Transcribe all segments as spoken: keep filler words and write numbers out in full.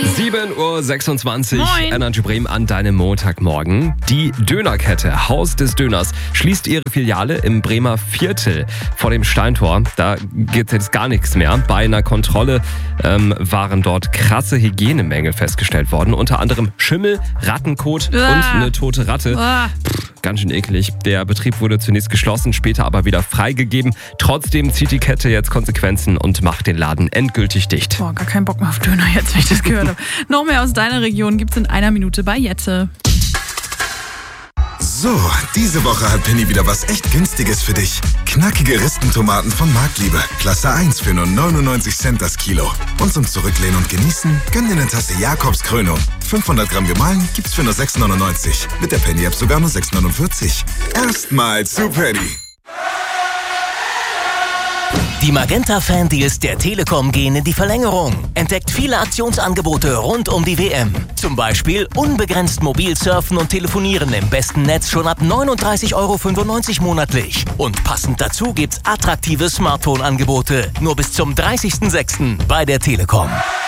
sieben Uhr sechsundzwanzig, Moin. Energy Bremen an deinem Montagmorgen. Die Dönerkette Haus des Döners schließt ihre Filiale im Bremer Viertel vor dem Steintor. Da geht jetzt gar nichts mehr. Bei einer Kontrolle ähm, waren dort krasse Hygienemängel festgestellt worden. Unter anderem Schimmel, Rattenkot Uah. und eine tote Ratte. Uah. Pff, ganz schön eklig. Der Betrieb wurde zunächst geschlossen, später aber wieder freigegeben. Trotzdem zieht die Kette jetzt Konsequenzen und macht den Laden endgültig dicht. Boah, gar keinen Bock mehr auf Döner jetzt, wenn ich das gehört habe. Noch mehr aus deiner Region gibt's in einer Minute bei Jette. So, diese Woche hat Penny wieder was echt Günstiges für dich. Knackige Ristentomaten von Marktliebe. Klasse eins für nur neunundneunzig Cent das Kilo. Und zum Zurücklehnen und Genießen, gönn dir eine Tasse Jakobs Krönung. fünfhundert Gramm gemahlen gibt's für nur sechs neunundneunzig. Mit der Penny-App sogar nur sechs neunundvierzig. Erstmal zu Penny. Die Magenta-Fan-Deals der Telekom gehen in die Verlängerung. Entdeckt viele Aktionsangebote rund um die W M. Zum Beispiel unbegrenzt mobil surfen und telefonieren im besten Netz schon ab neununddreißig Euro fünfundneunzig monatlich. Und passend dazu gibt's attraktive Smartphone-Angebote. Nur bis zum dreißigsten sechsten bei der Telekom.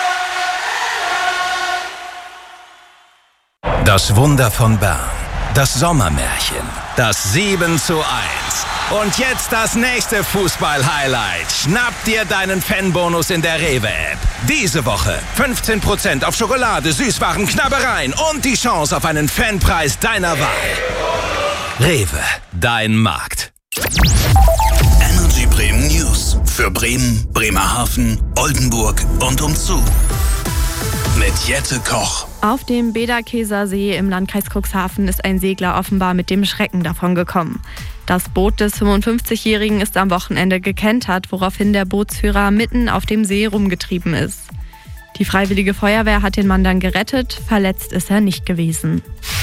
Das Wunder von Bern. Das Sommermärchen. Das sieben zu eins. Und jetzt das nächste Fußball-Highlight. Schnapp dir deinen Fanbonus in der Rewe-App. Diese Woche fünfzehn Prozent auf Schokolade, Süßwaren, Knabbereien und die Chance auf einen Fanpreis deiner Wahl. Rewe, dein Markt. Energy Bremen News. Für Bremen, Bremerhaven, Oldenburg und umzu. Mit Jette Koch. Auf dem Bederkeser See im Landkreis Cuxhaven ist ein Segler offenbar mit dem Schrecken davongekommen. Das Boot des fünfundfünfzigjährigen ist am Wochenende gekentert, woraufhin der Bootsführer mitten auf dem See rumgetrieben ist. Die Freiwillige Feuerwehr hat den Mann dann gerettet, verletzt ist er nicht gewesen.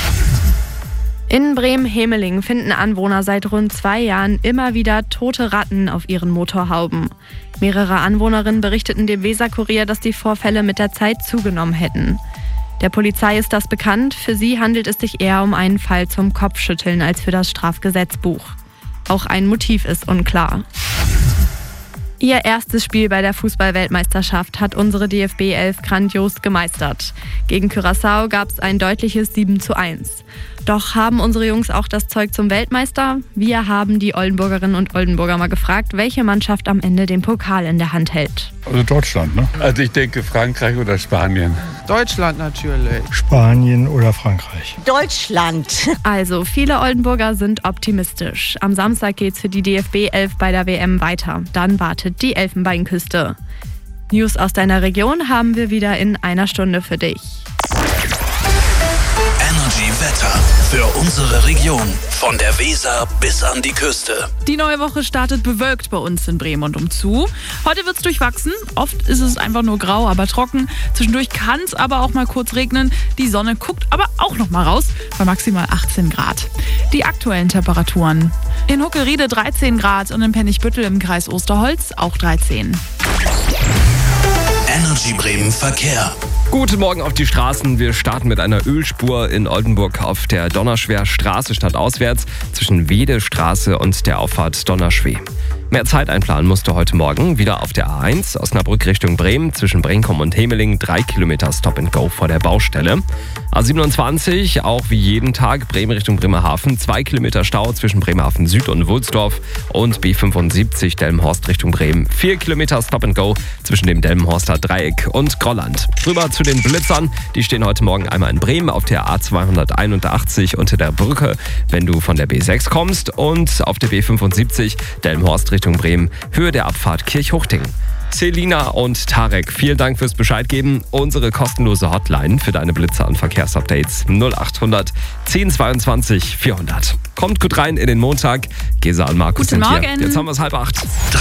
In Bremen-Hemeling finden Anwohner seit rund zwei Jahren immer wieder tote Ratten auf ihren Motorhauben. Mehrere Anwohnerinnen berichteten dem Weser-Kurier, dass die Vorfälle mit der Zeit zugenommen hätten. Der Polizei ist das bekannt, für sie handelt es sich eher um einen Fall zum Kopfschütteln als für das Strafgesetzbuch. Auch ein Motiv ist unklar. Ihr erstes Spiel bei der Fußball-Weltmeisterschaft hat unsere D F B elf grandios gemeistert. Gegen Curaçao gab es ein deutliches sieben zu eins. Doch haben unsere Jungs auch das Zeug zum Weltmeister? Wir haben die Oldenburgerinnen und Oldenburger mal gefragt, welche Mannschaft am Ende den Pokal in der Hand hält. Also Deutschland, ne? Also ich denke Frankreich oder Spanien. Deutschland natürlich. Spanien oder Frankreich. Deutschland. Also, viele Oldenburger sind optimistisch. Am Samstag geht's für die D F B elf bei der W M weiter. Dann wartet die Elfenbeinküste. News aus deiner Region haben wir wieder in einer Stunde für dich. Energy Wetter für unsere Region. Von der Weser bis an die Küste. Die neue Woche startet bewölkt bei uns in Bremen und umzu. Heute wird's durchwachsen. Oft ist es einfach nur grau, aber trocken. Zwischendurch kann es aber auch mal kurz regnen. Die Sonne guckt aber auch noch mal raus bei maximal achtzehn Grad. Die aktuellen Temperaturen. In Huckeriede dreizehn Grad und in Pennigbüttel im Kreis Osterholz auch dreizehn. Energy Bremen Verkehr. Guten Morgen auf die Straßen. Wir starten mit einer Ölspur in Oldenburg auf der Donnerschwer-Straße stadtauswärts zwischen Wedestraße und der Auffahrt Donnerschweh. Mehr Zeit einplanen musste heute Morgen wieder auf der A eins Osnabrück Richtung Bremen zwischen Brenkum und Hemeling. Drei Kilometer Stop and Go vor der Baustelle. A siebenundzwanzig, auch wie jeden Tag Bremen Richtung Bremerhaven. Zwei Kilometer Stau zwischen Bremerhaven Süd und Wulsdorf. Und B fünfundsiebzig Delmenhorst Richtung Bremen. Vier Kilometer Stop and Go zwischen dem Delmenhorster Dreieck und Grolland. Rüber zu den Blitzern. Die stehen heute Morgen einmal in Bremen auf der A zweihunderteinundachtzig unter der Brücke, wenn du von der B sechs kommst. Und auf der B fünfundsiebzig Delmenhorst Richtung Bremen, Höhe der Abfahrt Kirchhuchting. Selina und Tarek, vielen Dank fürs Bescheid geben. Unsere kostenlose Hotline für deine Blitzer und Verkehrsupdates null achthundert zehn zweiundzwanzig vierhundert. Kommt gut rein in den Montag. Gesa und Markus Guten sind Morgen. hier. Jetzt haben wir es halb acht.